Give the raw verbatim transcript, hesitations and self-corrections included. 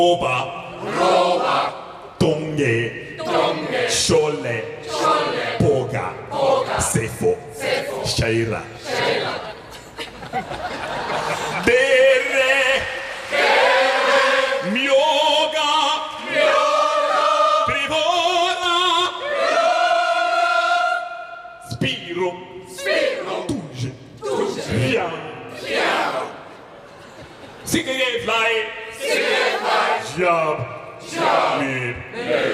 Roba, roba, Tongue, tongue, Shole, shole, Poga, poga, Sefo, sefo, Shaira, sheila, Dere, Myoga, Trivora, Spiro, spiro, Tuge, tuge, Riam, chiaro, Sigurd Fly, sigurd, Job, job, Mid, ned,